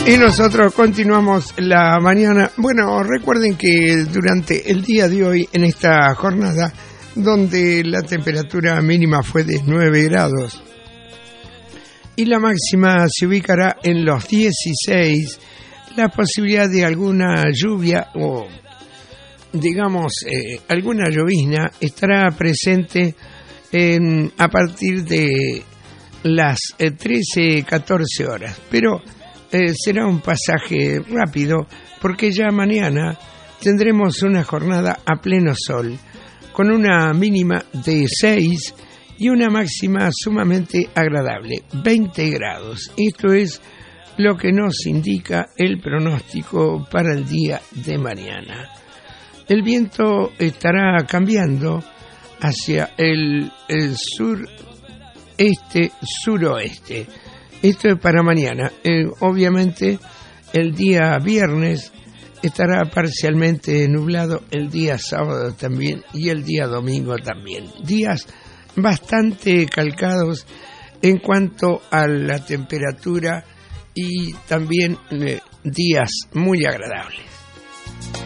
Y nosotros continuamos la mañana. Bueno, recuerden que durante el día de hoy, en esta jornada, donde la temperatura mínima fue de 9 grados y la máxima se ubicará en los 16, la posibilidad de alguna lluvia o, digamos, alguna llovizna estará presente a partir de las 13, 14 horas. Pero será un pasaje rápido porque ya mañana tendremos una jornada a pleno sol con una mínima de 6 y una máxima sumamente agradable, 20 grados. Esto es lo que nos indica el pronóstico para el día de mañana. El viento estará cambiando hacia el sureste, suroeste. Esto es para mañana. Obviamente el día viernes estará parcialmente nublado, el día sábado también y el día domingo también. Días bastante calcados en cuanto a la temperatura y también días muy agradables.